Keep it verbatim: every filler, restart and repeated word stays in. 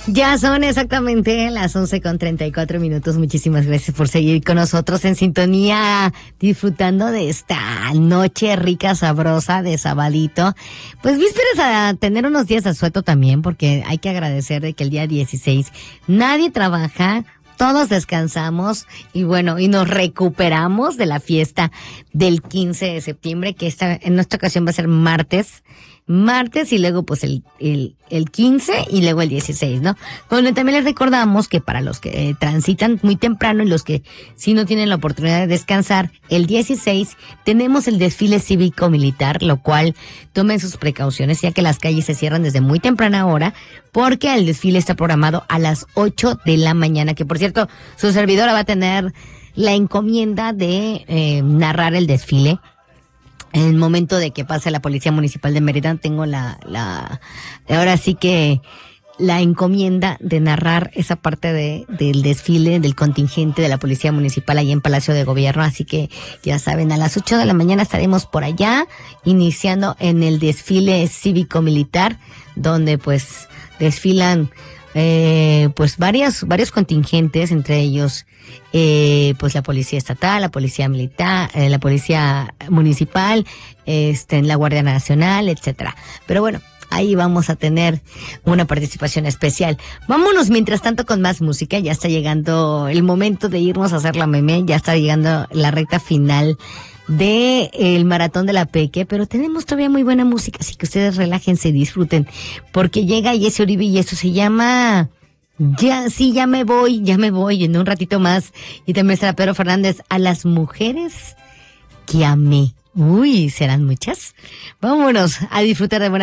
Ya son exactamente las once con treinta y cuatro minutos. Muchísimas gracias por seguir con nosotros en sintonía, disfrutando de esta noche rica, sabrosa de sabadito. Pues vísperas a tener unos días de asueto también, porque hay que agradecer de que el día dieciséis nadie trabaja, todos descansamos y bueno, y nos recuperamos de la fiesta del quince de septiembre, que esta, en nuestra ocasión va a ser martes. Martes y luego pues el, el, el quince y luego el dieciséis, ¿no? Bueno, también les recordamos que para los que eh, transitan muy temprano y los que sí no tienen la oportunidad de descansar, el dieciséis tenemos el desfile cívico-militar, lo cual tomen sus precauciones ya que las calles se cierran desde muy temprana hora porque el desfile está programado a las ocho de la mañana, que por cierto, su servidora va a tener la encomienda de eh, narrar el desfile. En el momento de que pase la Policía Municipal de Mérida, tengo la, la, ahora sí que la encomienda de narrar esa parte de, del desfile, del contingente de la Policía Municipal ahí en Palacio de Gobierno. Así que ya saben, a las ocho de la mañana estaremos por allá, iniciando en el desfile cívico-militar, donde pues desfilan Eh, pues varias, varios contingentes, entre ellos, eh, pues la policía estatal, la policía militar, eh, la policía municipal, este, la Guardia Nacional, etcétera. Pero bueno, ahí vamos a tener una participación especial. Vámonos mientras tanto con más música. Ya está llegando el momento de irnos a hacer la meme, ya está llegando la recta final de el maratón de la Peque, pero tenemos todavía muy buena música, así que ustedes relájense y disfruten, porque llega Jesse Uribe y esto se llama Ya, sí, ya me voy, ya me voy en un ratito más. Y también estará Pedro Fernández, A las mujeres que amé. Uy, ¿serán muchas? Vámonos a disfrutar de buena